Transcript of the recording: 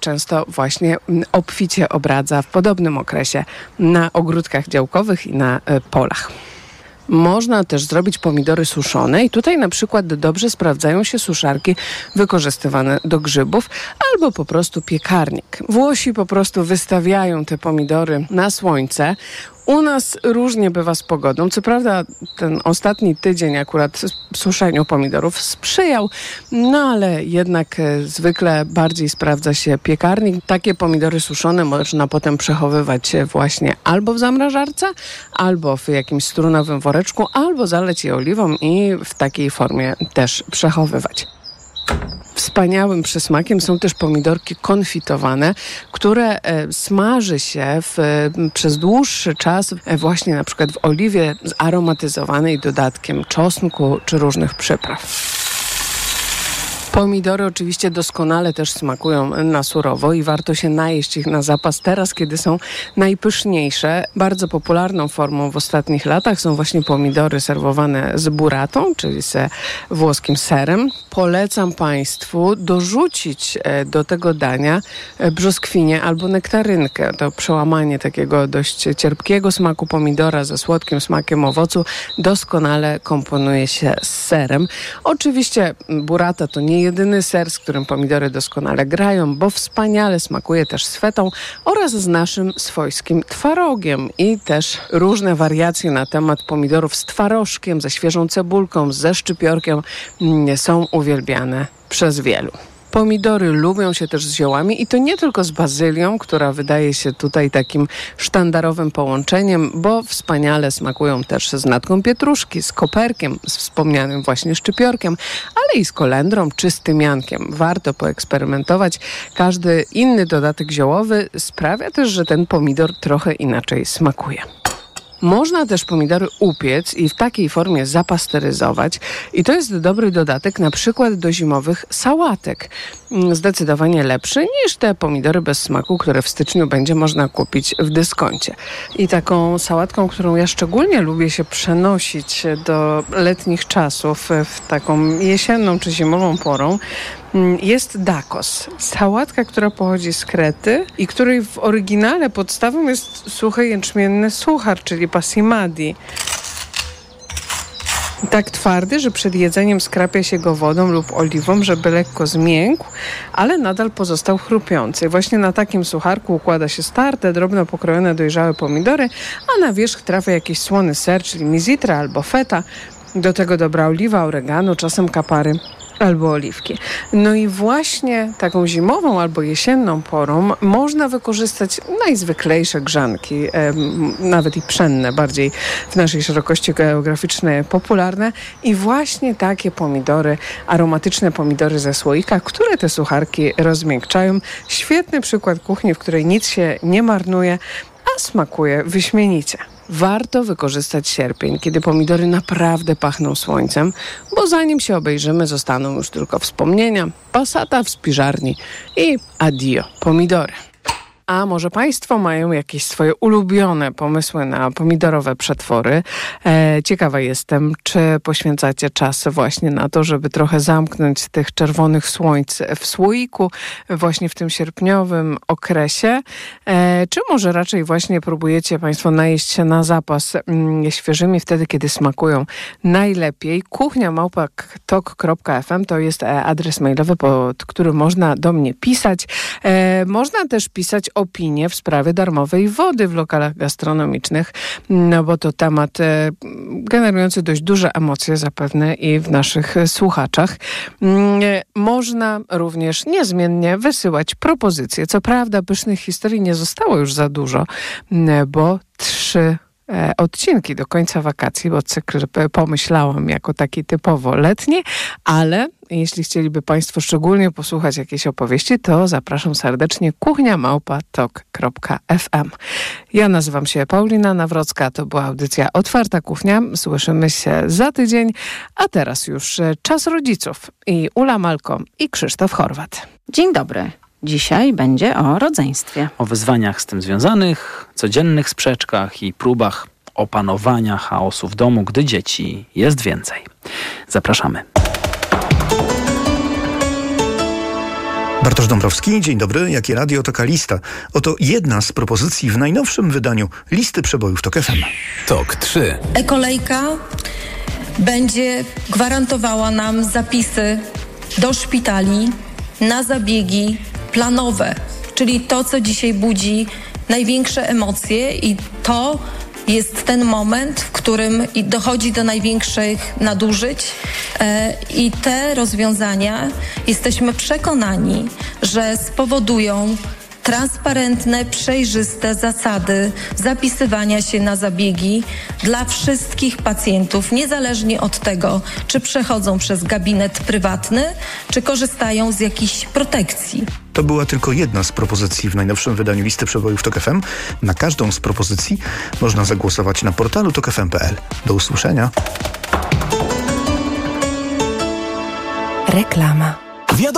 często właśnie obficie obradza w podobnym okresie na ogródkach działkowych i na polach. Można też zrobić pomidory suszone i tutaj na przykład dobrze sprawdzają się suszarki wykorzystywane do grzybów albo po prostu piekarnik. Włosi po prostu wystawiają te pomidory na słońce. U nas różnie bywa z pogodą. Co prawda ten ostatni tydzień akurat suszeniu pomidorów sprzyjał, no ale jednak zwykle bardziej sprawdza się piekarnik. Takie pomidory suszone można potem przechowywać właśnie albo w zamrażarce, albo w jakimś strunowym woreczku, albo zaleć je oliwą i w takiej formie też przechowywać. Wspaniałym przysmakiem są też pomidorki konfitowane, które smaży się przez dłuższy czas właśnie na przykład w oliwie zaromatyzowanej dodatkiem czosnku czy różnych przypraw. Pomidory oczywiście doskonale też smakują na surowo i warto się najeść ich na zapas teraz, kiedy są najpyszniejsze. Bardzo popularną formą w ostatnich latach są właśnie pomidory serwowane z burratą, czyli z włoskim serem. Polecam Państwu dorzucić do tego dania brzoskwinię albo nektarynkę. To przełamanie takiego dość cierpkiego smaku pomidora ze słodkim smakiem owocu doskonale komponuje się z serem. Oczywiście burrata to nie jedyny ser, z którym pomidory doskonale grają, bo wspaniale smakuje też z fetą oraz z naszym swojskim twarogiem i też różne wariacje na temat pomidorów z twarożkiem, ze świeżą cebulką, ze szczypiorkiem są uwielbiane przez wielu. Pomidory lubią się też z ziołami i to nie tylko z bazylią, która wydaje się tutaj takim sztandarowym połączeniem, bo wspaniale smakują też z natką pietruszki, z koperkiem, z wspomnianym właśnie szczypiorkiem, ale i z kolendrą czy z tymiankiem. Warto poeksperymentować. Każdy inny dodatek ziołowy sprawia też, że ten pomidor trochę inaczej smakuje. Można też pomidory upiec i w takiej formie zapasteryzować i to jest dobry dodatek na przykład do zimowych sałatek. Zdecydowanie lepszy niż te pomidory bez smaku, które w styczniu będzie można kupić w dyskoncie. I taką sałatką, którą ja szczególnie lubię się przenosić do letnich czasów w taką jesienną czy zimową porą, jest dakos. Sałatka, która pochodzi z Krety i której w oryginale podstawą jest suchy jęczmienny suchar, czyli pasimadi. Tak twardy, że przed jedzeniem skrapia się go wodą lub oliwą, żeby lekko zmiękł, ale nadal pozostał chrupiący. Właśnie na takim sucharku układa się starte, drobno pokrojone dojrzałe pomidory, a na wierzch trafia jakiś słony ser, czyli mizitra albo feta. Do tego dobra oliwa, oregano, czasem kapary albo oliwki. No i właśnie taką zimową albo jesienną porą można wykorzystać najzwyklejsze grzanki, nawet i pszenne, bardziej w naszej szerokości geograficznej popularne i właśnie takie pomidory, aromatyczne pomidory ze słoika, które te sucharki rozmiękczają. Świetny przykład kuchni, w której nic się nie marnuje, a smakuje wyśmienicie. Warto wykorzystać sierpień, kiedy pomidory naprawdę pachną słońcem, bo zanim się obejrzymy, zostaną już tylko wspomnienia, passata w spiżarni i addio pomidory. A może Państwo mają jakieś swoje ulubione pomysły na pomidorowe przetwory? Ciekawa jestem, czy poświęcacie czas właśnie na to, żeby trochę zamknąć tych czerwonych słońc w słoiku właśnie w tym sierpniowym okresie? Czy może raczej właśnie próbujecie Państwo najeść się na zapas świeżymi wtedy, kiedy smakują najlepiej? kuchnia@tok.fm to jest adres mailowy, pod którym można do mnie pisać. Można też pisać opinie w sprawie darmowej wody w lokalach gastronomicznych, no bo to temat generujący dość duże emocje zapewne i w naszych słuchaczach. Można również niezmiennie wysyłać propozycje. Co prawda pysznych historii nie zostało już za dużo, bo 3 odcinki do końca wakacji, bo cykl pomyślałam jako taki typowo letni, ale jeśli chcieliby Państwo szczególnie posłuchać jakiejś opowieści, to zapraszam serdecznie kuchnia@tok.fm. Ja nazywam się Paulina Nawrocka, to była audycja Otwarta Kuchnia. Słyszymy się za tydzień, a teraz już czas rodziców i Ula Malko i Krzysztof Horwat. Dzień dobry. Dzisiaj będzie o rodzeństwie. O wyzwaniach z tym związanych, codziennych sprzeczkach i próbach opanowania chaosu w domu, gdy dzieci jest więcej. Zapraszamy. Bartosz Dąbrowski, dzień dobry. Jakie radio, taka lista. Oto jedna z propozycji w najnowszym wydaniu listy przebojów TOK FM. TOK 3. E-kolejka będzie gwarantowała nam zapisy do szpitali na zabiegi planowe, czyli to, co dzisiaj budzi największe emocje i to jest ten moment, w którym dochodzi do największych nadużyć i te rozwiązania jesteśmy przekonani, że spowodują transparentne, przejrzyste zasady zapisywania się na zabiegi dla wszystkich pacjentów, niezależnie od tego, czy przechodzą przez gabinet prywatny, czy korzystają z jakichś protekcji. To była tylko jedna z propozycji w najnowszym wydaniu listy przebojów TOK FM. Na każdą z propozycji można zagłosować na portalu tokfm.pl. Do usłyszenia. Reklama.